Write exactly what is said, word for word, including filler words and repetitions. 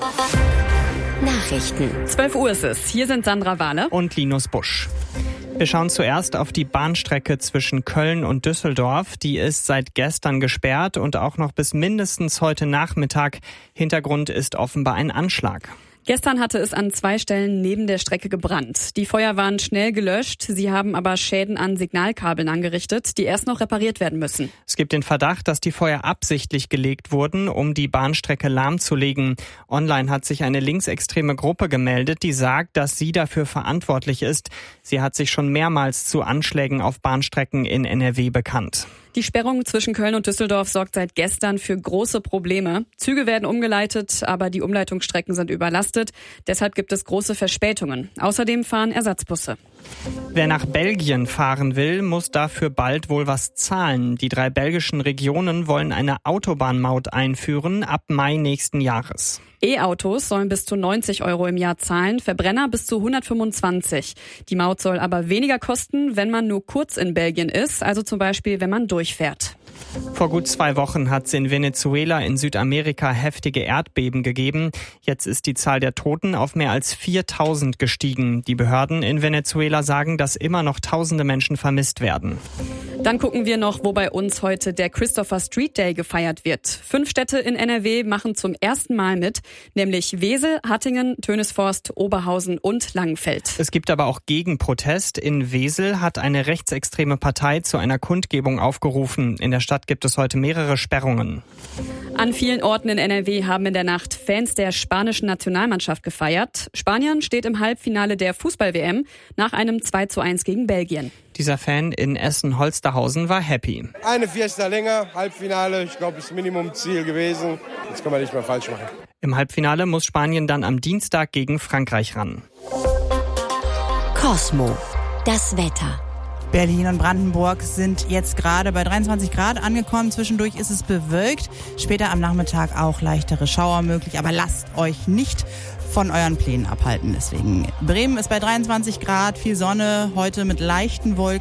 Nachrichten. zwölf Uhr ist es. Hier sind Sandra Wahler und Linus Busch. Wir schauen zuerst auf die Bahnstrecke zwischen Köln und Düsseldorf. Die ist seit gestern gesperrt und auch noch bis mindestens heute Nachmittag. Hintergrund ist offenbar ein Anschlag. Gestern hatte es an zwei Stellen neben der Strecke gebrannt. Die Feuer waren schnell gelöscht, sie haben aber Schäden an Signalkabeln angerichtet, die erst noch repariert werden müssen. Es gibt den Verdacht, dass die Feuer absichtlich gelegt wurden, um die Bahnstrecke lahmzulegen. Online hat sich eine linksextreme Gruppe gemeldet, die sagt, dass sie dafür verantwortlich ist. Sie hat sich schon mehrmals zu Anschlägen auf Bahnstrecken in N R W bekannt. Die Sperrung zwischen Köln und Düsseldorf sorgt seit gestern für große Probleme. Züge werden umgeleitet, aber die Umleitungsstrecken sind überlastet. Deshalb gibt es große Verspätungen. Außerdem fahren Ersatzbusse. Wer nach Belgien fahren will, muss dafür bald wohl was zahlen. Die drei belgischen Regionen wollen eine Autobahnmaut einführen ab Mai nächsten Jahres. E-Autos sollen bis zu neunzig Euro im Jahr zahlen, Verbrenner bis zu hundertfünfundzwanzig. Die Maut soll aber weniger kosten, wenn man nur kurz in Belgien ist, also zum Beispiel, wenn man durchfährt. Vor gut zwei Wochen hat es in Venezuela in Südamerika heftige Erdbeben gegeben. Jetzt ist die Zahl der Toten auf mehr als viertausend gestiegen. Die Behörden in Venezuela sagen, dass immer noch tausende Menschen vermisst werden. Dann gucken wir noch, wo bei uns heute der Christopher Street Day gefeiert wird. Fünf Städte in N R W machen zum ersten Mal mit, nämlich Wesel, Hattingen, Tönisvorst, Oberhausen und Langenfeld. Es gibt aber auch Gegenprotest. In Wesel hat eine rechtsextreme Partei zu einer Kundgebung aufgerufen. In der Stadt gibt es heute mehrere Sperrungen. An vielen Orten in N R W haben in der Nacht Fans der spanischen Nationalmannschaft gefeiert. Spanien steht im Halbfinale der Fußball-W M nach einem zwei zu eins gegen Belgien. Dieser Fan in Essen-Holsterhausen war happy. Eine Fiesta länger, Halbfinale, ich glaube, das Minimumziel gewesen. Jetzt kann man nicht mehr falsch machen. Im Halbfinale muss Spanien dann am Dienstag gegen Frankreich ran. Cosmo, das Wetter. Berlin und Brandenburg sind jetzt gerade bei dreiundzwanzig Grad angekommen. Zwischendurch ist es bewölkt. Später am Nachmittag auch leichtere Schauer möglich. Aber lasst euch nicht von euren Plänen abhalten. Deswegen Bremen ist bei dreiundzwanzig Grad, viel Sonne, heute mit leichten Wolken.